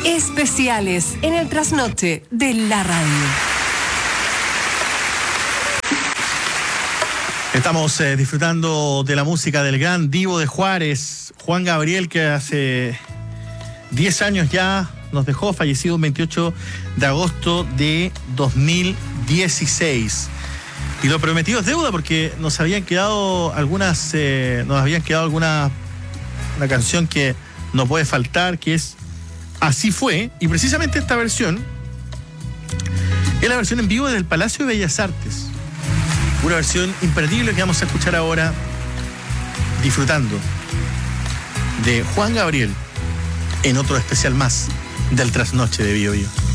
Especiales en el trasnoche de la radio. Estamos disfrutando de la música del gran divo de Juárez, Juan Gabriel, que hace 10 años ya nos dejó, fallecido el 28 de agosto de 2016. Y lo prometido es deuda, porque nos habían quedado una canción que no puede faltar, que es Así Fue, y precisamente esta versión es la versión en vivo del Palacio de Bellas Artes. Una versión imperdible que vamos a escuchar ahora, disfrutando de Juan Gabriel en otro especial más del Trasnoche de Bio Bio.